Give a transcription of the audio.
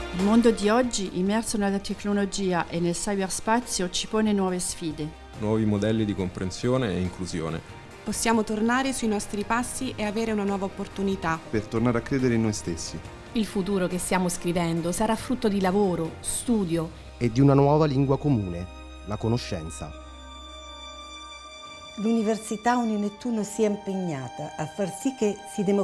Il mondo di oggi, immerso nella tecnologia e nel cyberspazio, ci pone nuove sfide. Nuovi modelli di comprensione e inclusione. Possiamo tornare sui nostri passi e avere una nuova opportunità. Per tornare a credere in noi stessi. Il futuro che stiamo scrivendo sarà frutto di lavoro, studio e di una nuova lingua comune, la conoscenza. L'Università Unionettuno si è impegnata a far sì che si democratizzi